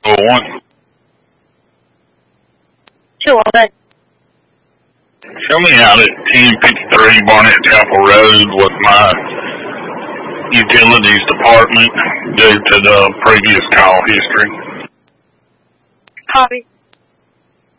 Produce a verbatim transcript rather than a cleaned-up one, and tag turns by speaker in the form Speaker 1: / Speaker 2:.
Speaker 1: one.
Speaker 2: two oh one.
Speaker 1: Show me out at ten fifty-three Barnett Chapel Road with my utilities department due to the previous call history.
Speaker 2: Copy.